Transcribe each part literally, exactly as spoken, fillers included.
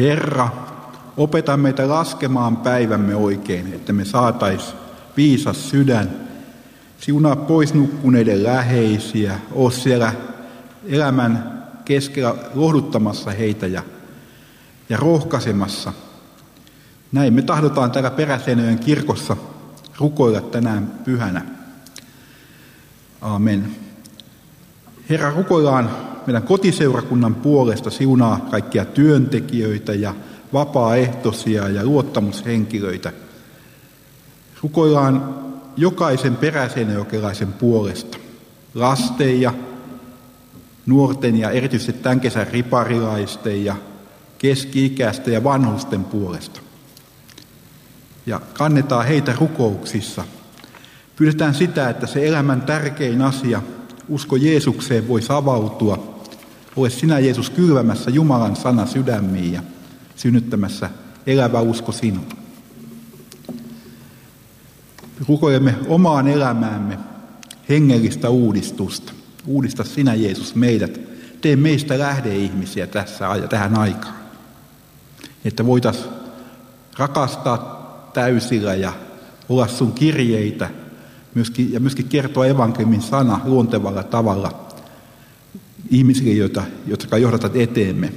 Herra, opeta meitä laskemaan päivämme oikein, että me saatais viisas sydän. Siunaa pois nukkuneiden läheisiä, oo siellä elämän keskellä lohduttamassa heitä ja, ja rohkaisemassa. Näin me tahdotaan täällä Peräseinäjoen kirkossa rukoilla tänään pyhänä. Aamen. Herra, rukoillaan meidän kotiseurakunnan puolesta, siunaa kaikkia työntekijöitä ja vapaaehtoisia ja luottamushenkilöitä. Rukoillaan jokaisen peräseinäjokelaisen puolesta, lasten ja nuorten ja erityisesti tämän kesän riparilaisten ja keski-ikäisten ja vanhusten puolesta. Ja kannetaan heitä rukouksissa. Pyydetään sitä, että se elämän tärkein asia, usko Jeesukseen, voi avautua. Ole sinä, Jeesus, kylvämässä Jumalan sana sydämiin ja synnyttämässä elävä usko sinua. Rukoilemme omaan elämäämme hengellistä uudistusta. Uudista sinä, Jeesus, meidät. Tee meistä lähdeihmisiä tässä ja tähän aikaan. Että voitaisiin rakastaa täysillä ja olla sun kirjeitä myöskin, ja myöskin kertoa evankeliumin sana luontevalla tavalla ihmisille, joita, jotka johdatat eteemme.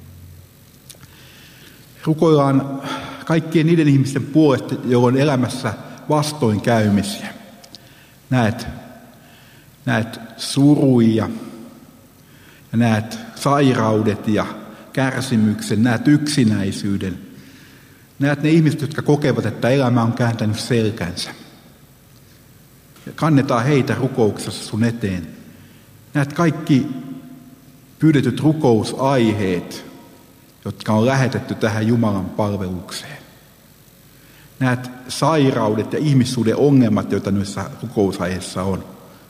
Rukoillaan kaikkien niiden ihmisten puolesta, joilla on elämässä vastoinkäymisiä. Näet, näet suruja ja näet sairaudet ja kärsimyksen, näet yksinäisyyden. Näet ne ihmiset, jotka kokevat, että elämä on kääntänyt selkänsä. Ja kannetaan heitä rukouksessa sun eteen. Näet kaikki pyydetyt rukousaiheet, jotka on lähetetty tähän Jumalan palvelukseen. Näet sairaudet ja ihmissuuden ongelmat, joita noissa rukousaiheissa on.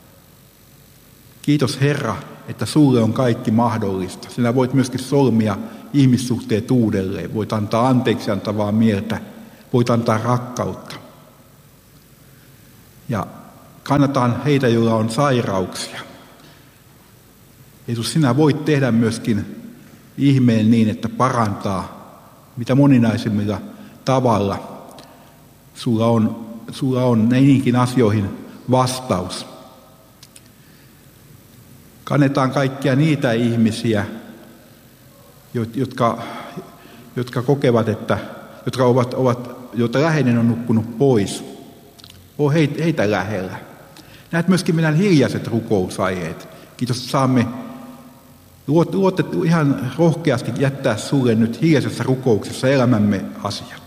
Kiitos Herra, että sulle on kaikki mahdollista. Sinä voit myöskin solmia ihmissuhteet uudelleen. Voit antaa anteeksi antavaa mieltä. Voit antaa rakkautta. Ja kannataan heitä, joilla on sairauksia. Jeesus, sinä voit tehdä myöskin ihmeen niin, että parantaa mitä moninaisimmilla tavalla. Sulla on, sulla on näihinkin asioihin vastaus. Kannetaan kaikkia niitä ihmisiä, jotka, jotka kokevat, että jotka ovat, ovat, joita läheinen on nukkunut pois. Oo heitä lähellä. Näet myöskin meidän hiljaiset rukousaiheet. Kiitos, että saamme luotettu ihan rohkeasti jättää sulle nyt hiljaisessa rukouksessa elämämme asiat.